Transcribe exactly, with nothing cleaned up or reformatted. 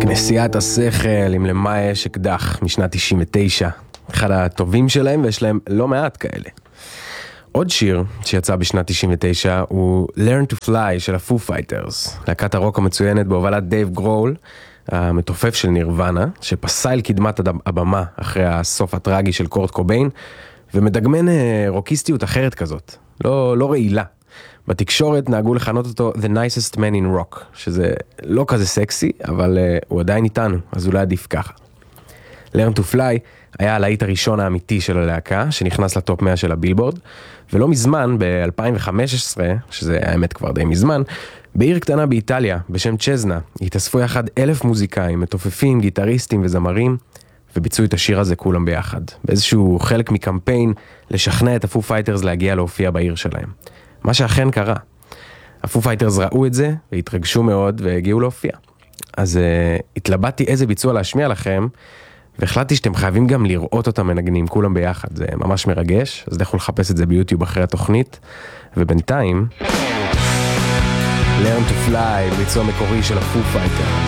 נסיעת השכל עם למה יש אקדח משנת תשעים ותשע, אחד הטובים שלהם ויש להם לא מעט כאלה. עוד שיר שיצא בשנת תשעים ותשע הוא Learn to Fly של הפו פייטרס, להקת הרוק המצוינת בהובלת דייב גרול, המתופף של נירוונה, שפסל קדמת הבמה אחרי הסוף הטרגי של קורט קוביין, ומדגמן רוקיסטיות אחרת כזאת, לא, לא רעילה. בתקשורת נהגו לכנות אותו The nicest man in rock, שזה לא כזה סקסי, אבל uh, הוא עדיין איתנו, אז אולי עדיף ככה. Learn to Fly היה הלהיט הראשון האמיתי של הלהקה, שנכנס לטופ מאה של הבילבורד, ולא מזמן, ב-אלפיים וחמש עשרה, שזה האמת כבר די מזמן, בעיר קטנה באיטליה, בשם צ'זנה, התאספו יחד אלף מוזיקאים, מתופפים, גיטריסטים וזמרים, וביצעו את השיר הזה כולם ביחד, באיזשהו חלק מקמפיין לשכנע את הפו פייטרס להגיע להופיע בעיר שלהם. מה שאכן קרה. הפו פייטרס ראו את זה, והתרגשו מאוד, והגיעו להופיע. אז uh, התלבטתי איזה ביצוע להשמיע לכם, והחלטתי שאתם חייבים גם לראות אותם מנגנים, כולם ביחד. זה ממש מרגש, אז לכו לחפש את זה ביוטיוב אחרי התוכנית. ובינתיים, Learn to Fly, ביצוע מקורי של הפו פייטרס.